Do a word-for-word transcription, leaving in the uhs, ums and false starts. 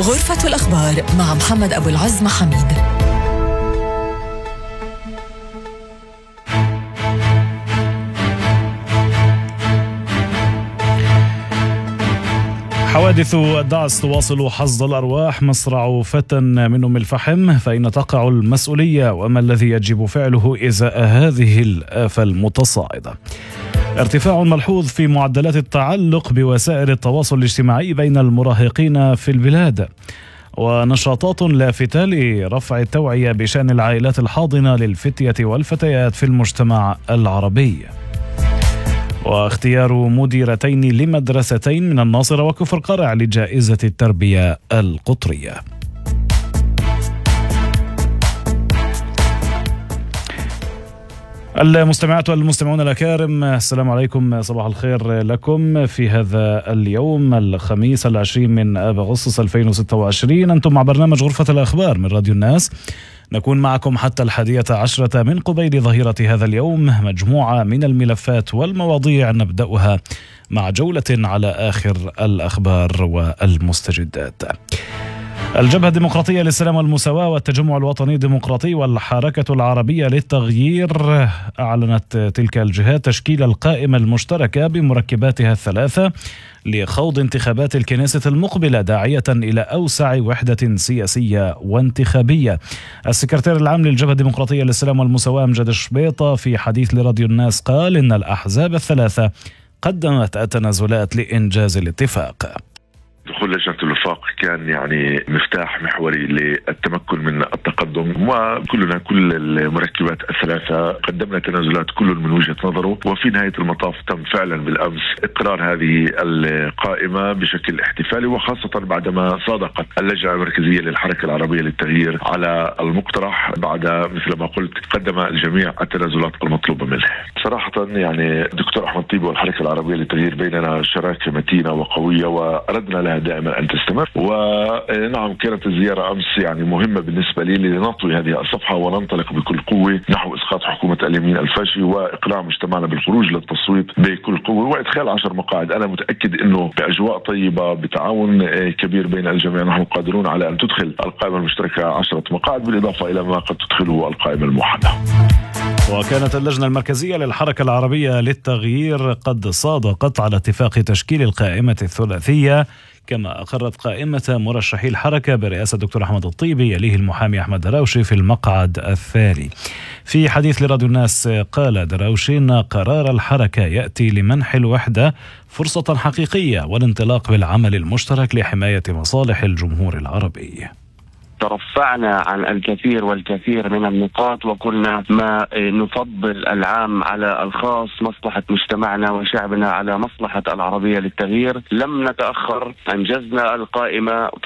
غرفة الأخبار مع محمد أبو العز محميد. حوادث الدعس تواصل حصد الأرواح. مصرع فتى من أم الفحم، فإن تقع المسؤولية وما الذي يجب فعله إزاء هذه الآفة المتصاعدة؟ ارتفاع ملحوظ في معدلات التعلق بوسائل التواصل الاجتماعي بين المراهقين في البلاد، ونشاطات لافتة لرفع التوعية بشأن العائلات الحاضنة للفتية والفتيات في المجتمع العربي، واختيار مديرتين لمدرستين من الناصرة وكفر قرع لجائزة التربية القطرية. المستمعات والمستمعون الأكارم، السلام عليكم، صباح الخير لكم في هذا اليوم الخميس العشرين من آب أغسطس ألفين وستة وعشرين. أنتم مع برنامج غرفة الأخبار من راديو الناس، نكون معكم حتى الحادية عشرة من قبيل ظهيرة هذا اليوم. مجموعة من الملفات والمواضيع نبدأها مع جولة على آخر الأخبار والمستجدات. الجبهة الديمقراطية للسلام والمساواة والتجمع الوطني الديمقراطي والحركة العربية للتغيير أعلنت تلك الجهات تشكيل القائمة المشتركة بمركباتها الثلاثة لخوض انتخابات الكنيسة المقبلة، داعية إلى أوسع وحدة سياسية وانتخابية. السكرتير العام للجبهة الديمقراطية للسلام والمساواة أمجد الشبيطة في حديث لراديو الناس قال إن الأحزاب الثلاثة قدمت التنازلات لإنجاز الاتفاق. دخول لجنة الوفاق كان يعني مفتاح محوري للتمكن من التقدم، وكلنا كل المركبات الثلاثة قدمنا تنازلات كل من وجهة نظره، وفي نهاية المطاف تم فعلا بالأمس إقرار هذه القائمة بشكل احتفالي، وخاصة بعدما صادقت اللجنة المركزية للحركة العربية للتغيير على المقترح بعد مثل ما قلت قدم الجميع التنازلات المطلوبة منه. صراحة يعني دكتور أحمد طيب والحركة العربية للتغيير بيننا شراكة متينة وقوية، وأردنا لها دائما أن تستمر. ونعم كانت الزيارة أمس يعني مهمة بالنسبة لي لنطوي هذه الصفحة وننطلق بكل قوة نحو إسقاط حكومة اليمين الفاشي وإقناع مجتمعنا بالخروج للتصويت بكل قوة وإدخال عشر مقاعد. أنا متأكد أنه بأجواء طيبة بتعاون كبير بين الجميع نحن قادرون على أن تدخل القائمة المشتركة عشرة مقاعد، بالإضافة إلى ما قد تدخله القائمة الموحدة. وكانت اللجنة المركزية للحركة العربية للتغيير قد صادقت على اتفاق تشكيل القائمة الثلاثية، كما أقرت قائمة مرشحي الحركة برئاسة دكتور أحمد الطيبي يليه المحامي أحمد دراوشي في المقعد الثاني. في حديث لراديو الناس قال دراوشي إن قرار الحركة يأتي لمنح الوحدة فرصة حقيقية والانطلاق بالعمل المشترك لحماية مصالح الجمهور العربي. ترفعنا عن الكثير والكثير من النقاط، وكنا ما نفضل العام على الخاص، مصلحة مجتمعنا وشعبنا على مصلحة العربية للتغيير. لم نتأخر، أنجزنا القائمة